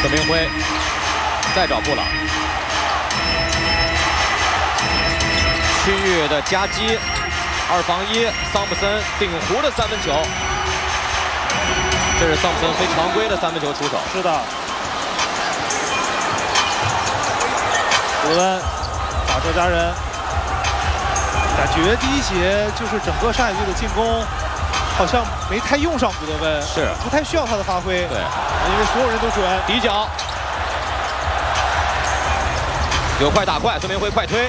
孙明辉再找布朗，区域的夹击，2防1，桑普森顶弧的3分球，这是桑普森非常规的3分球出手。 是的，古德温打赵家人，感觉第一节就是整个上海队的进攻好像没太用上古德温， 是不太需要他的发挥。 对， 因为所有人都准。 底角有快打快，孙明辉快推。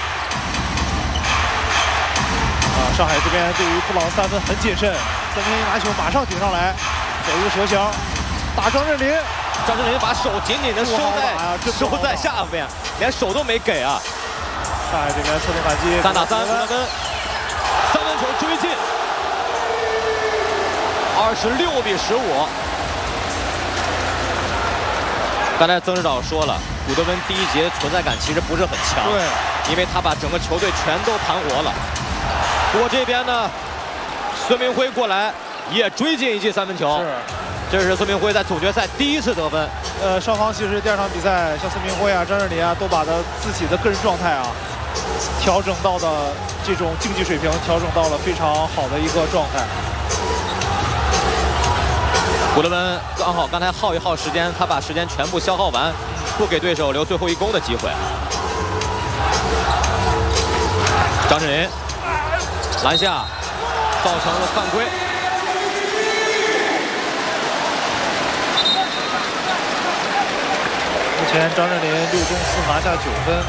上海这边对于布朗3分很谨慎，孙明辉拿球马上顶上来，走一个蛇形，打张镇麟。 张镇麟把手紧紧的收在下面，连手都没给啊！ 上海这边侧重反击 ，3打3，古德温3分球追进，26比15。刚才曾指导说了，古德温第一节存在感其实不是很强， 对， 因为他把整个球队全都盘活了。不过这边呢，孙明辉过来也追进一记3分球。 是。 这是孙明辉在总决赛第1次得分。 双方其实第2场比赛，像孙明辉啊、张镇麟啊，都把他自己的个人状态啊调整到的这种竞技水平，调整到了非常好的一个状态。 古德温刚好刚才耗一耗时间，他把时间全部消耗完，不给对手留最后一攻的机会。张镇麟篮下造成了犯规。 目前张镇麟6中4拿下9分。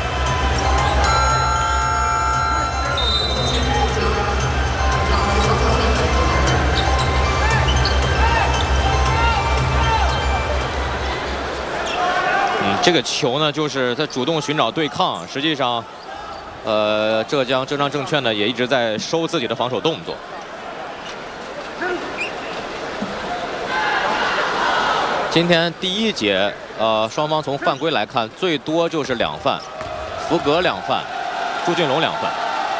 这个球呢，就是他主动寻找对抗，实际上，浙江浙商证券呢也一直在收自己的防守动作。今天第1节，双方从犯规来看，最多就是2犯，福格2犯，朱俊龙2犯。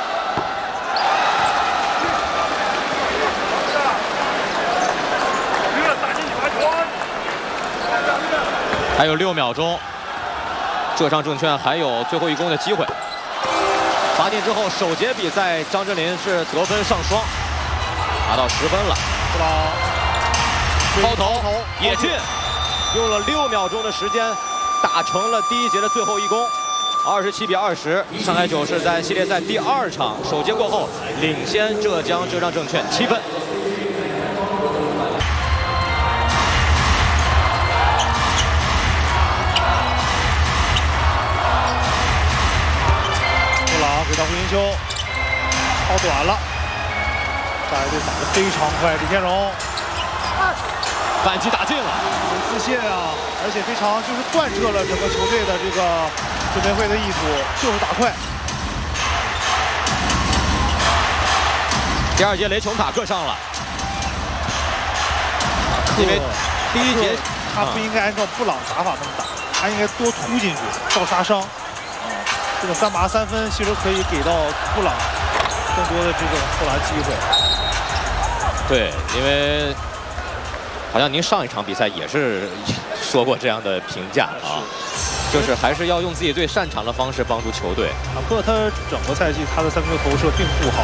还有6秒钟，浙商证券还有最后一攻的机会。罚进之后，首节比赛张镇麟是得分上双，拿到10分了。 布朗抛投也进，用了6秒钟的时间，打成了第1节的最后一攻，27比20。上海九是在系列赛第2场首节过后领先浙江浙商证券7分。 给到胡金秋，抛短了，上海队打得非常快，李天荣反击打进了， 有自信啊，而且非常就是贯彻了整个球队的这个孙明辉的意图，就是打快。 第2节雷琼塔各上了，因为第1节他不应该按照布朗打法那么打，他应该多突进去，倒杀伤。这个3罚3分其实可以给到布朗更多的这种投篮机会。 对，因为好像您上一场比赛也是说过这样的评价啊，就是还是要用自己最擅长的方式帮助球队。 不过他整个赛季他的3分球投射并不好。